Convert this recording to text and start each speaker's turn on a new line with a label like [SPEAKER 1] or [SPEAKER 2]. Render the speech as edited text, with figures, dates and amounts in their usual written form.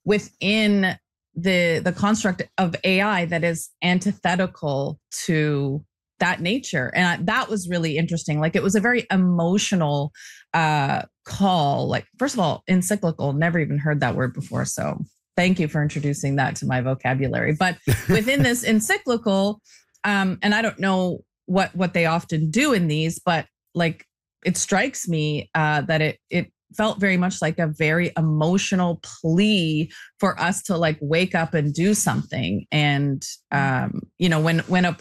[SPEAKER 1] within the construct of AI that is antithetical to that nature. And that was really interesting. Like, it was a very emotional call. Like, first of all, encyclical, never even heard that word before. So thank you for introducing that to my vocabulary. But within this encyclical, and I don't know what they often do in these, but like, it strikes me that it felt very much like a very emotional plea for us to like wake up and do something. And when a